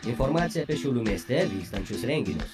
Informacija apie Šiaulių mieste vykstančius renginius.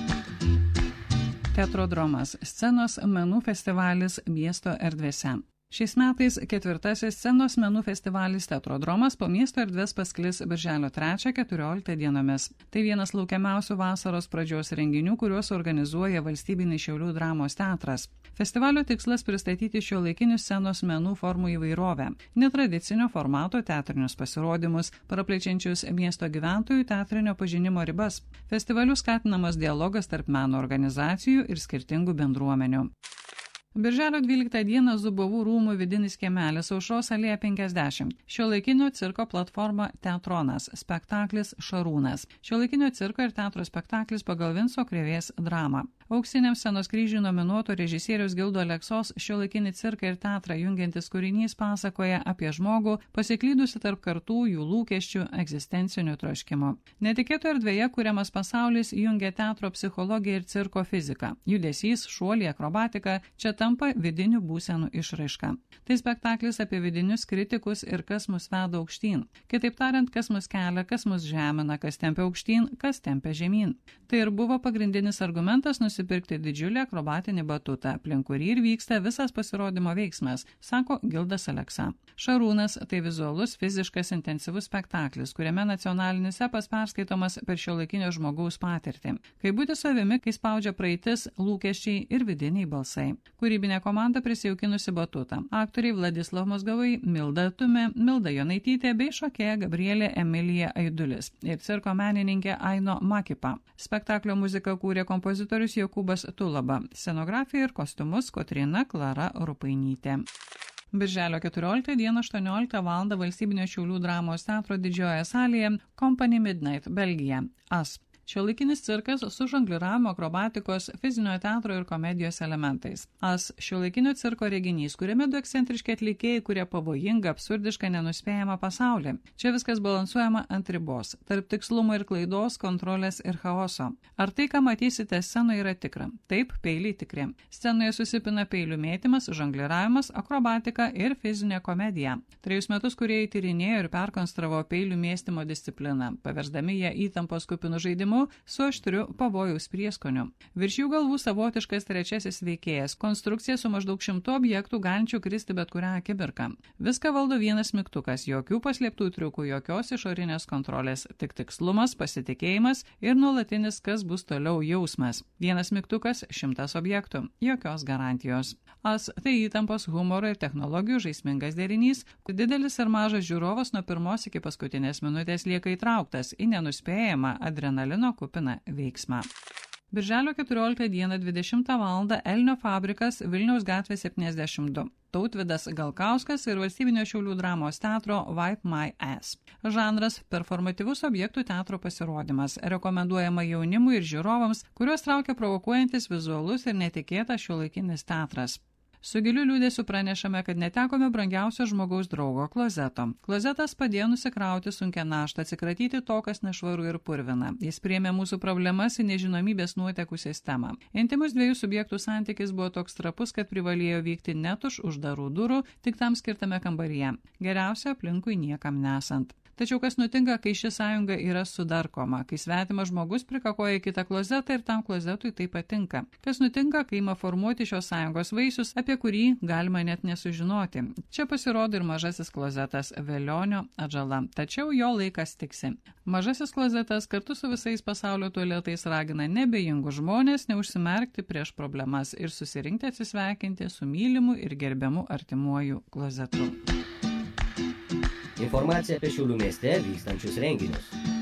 Teatrodromas – scenos menų festivalis miesto erdvėse. Šiais metais 4. scenos menų festivalis Teatrodromas po miesto erdvės pasklis birželio 3-14 dienomis. Tai vienas laukiamiausių vasaros pradžios renginių, kuriuos organizuoja Valstybinis Šiaulių dramos teatras. Festivalio tikslas pristatyti šiuolaikinių scenos menų formų įvairovę, netradicinio formato teatrinius pasirodymus, praplečiančius miesto gyventojų teatrinio pažinimo ribas. Festivaliu skatinamas dialogas tarp meno organizacijų ir skirtingų bendruomenių. Birželio 12 dieną Zubovų rūmų vidinis kiemelis Aušros alėja 50. Šiuolaikinio cirko platforma Teatronas, spektaklis Šarūnas. Šiuolaikinio cirko ir teatro spektaklis pagal Vinco Krėvės dramą. Auksiniam scenos kryžiui nominuoto režisieriaus Gildo Aleksos šiuolaikinį cirką ir teatrą jungiantis kūrinys pasakoja apie žmogų pasiklydusi tarp kartų, jų lūkesčių, egzistencinio troškimo. Netikėto erdvėje kuriamas pasaulis jungia teatro psichologiją ir cirko fiziką. Judesys, šuoliai, akrobatika čia tampa vidinių būsenų išraiška. Tai spektaklis apie vidinius kritikus ir kas mus veda aukštyn. Kitaip tariant, kas mus kelia, kas mus žemina, kas tempia aukštyn, kas tempia žemyn. Tai ir buvo pagrindinis argumentas nusipirkti didžiulį akrobatinį batutą, aplink kurį ir vyksta visas pasirodymo veiksmas, sako Gildas Aleksa. Šarūnas – tai vizualus, fiziškas, intensyvus spektaklis, kuriame nacionalinis epas perskaitomas per šiuolaikinio žmogaus patirtį. Kai būti savimi, kai spaudžia praeitis, lūkesčiai ir vidiniai balsai. Kūrybinė komanda prisijaukinusi batutą. Aktoriai Vladislav Mozgavai, Milda Tume, Milda Jonaitytė bei šokėja Gabrielė Emilija Aidulis ir cirko menininkė Aino Makipa. Spektaklio muziką kūrė kompozitorius Jokūbas Tulaba, scenografiją ir kostiumus Kotryna Klara Rupainytė. Birželio 14 dieną 18 val. Valstybinio Šiaulių dramos teatro didžiojoje salėje Company Midnight, Belgija. Šiuolaikinis cirkas su žongliravimo, akrobatikos, fizinio teatro ir komedijos elementais. Šiuolaikinio cirko reginys, kuriame du ekscentriški atlikėjai kuria pavojingą, absurdišką, nenuspėjamą pasaulį. Čia viskas balansuojama ant ribos, tarp tikslumo ir klaidos, kontrolės ir chaoso. Ar tai, ką matysite scenoje, yra tikra? Taip, peiliai tikri. Scenoje susipina peilių mėtymas, žongliravimas, akrobatika ir fizinė komedija. 3 metus kūrėjai tyrinėjo ir perkonstravo peilių mėstymo discipliną, paversdami ją įtampos kupinų žaidimų su aštriu pavojaus prieskoniu. Virš jų galvų savotiškas trečiasis veikėjas, konstrukcija su maždaug 100 objektų galinčių kristi bet kurią akimirką. Viską valdo vienas mygtukas, jokių paslėptų triukų, jokios išorinės kontrolės, tik tikslumas, pasitikėjimas ir nuolatinis kas bus toliau jausmas. Vienas mygtukas, 100 objektų, jokios garantijos. Tai įtampos, humoro ir technologijų žaismingas derinys, didelis ir mažas žiūrovas nuo pirmos iki paskutinės minutės lieka įtrauktas į nenuspėjamą adrenalino kupiną veiksmą. Birželio 14 dieną 20 val. Elnio fabrikas Vilniaus gatvė 72. Tautvydas Galkauskas ir Valstybinio Šiaulių dramos teatro Wipe My Ass. Žanras – performatyvus objektų teatro pasirodymas, rekomenduojama jaunimui ir žiūrovams, kuriuos traukia provokuojantis vizualus ir netikėtas šiuolaikinis teatras. Su giliu liūdėsiu pranešame, kad netekome brangiausio žmogaus draugo – klozeto. Klozetas padėjo nusikrauti sunkią naštą, atsikratyti to, kas nešvaru ir purvina. Jis priėmė mūsų problemas į nežinomybės nuotekų sistemą. Intimus 2 subjektų santykis buvo toks trapus, kad privalėjo vykti net už uždarų durų, tik tam skirtame kambaryje. Geriausia aplinkui niekam nesant. Tačiau kas nutinka, kai ši sąjunga yra sudarkoma, kai svetimas žmogus prikakoja kitą klozetą ir tam klozetui tai patinka? Kas nutinka, kai ima formuoti šios sąjungos vaisius, apie kurį galima net nesužinoti? Čia pasirodo ir mažasis klozetas Velionio atžala, tačiau jo laikas tiksi. Mažasis klozetas kartu su visais pasaulio tualetais ragina nebejingus žmonės neužsimerkti prieš problemas ir susirinkti atsisveikinti su mylimu ir gerbiamu artimuoju klozetu. Informacija apie Šiaulių mieste vykstančius renginius.